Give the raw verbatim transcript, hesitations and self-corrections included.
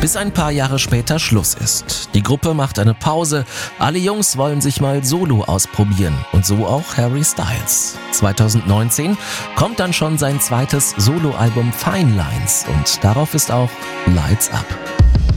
bis ein paar Jahre später Schluss ist. Die Gruppe macht eine Pause, alle Jungs wollen sich mal solo ausprobieren und so auch Harry Styles. zweitausendneunzehn kommt dann schon sein zweites Soloalbum Fine Lines und darauf ist auch Lights Up.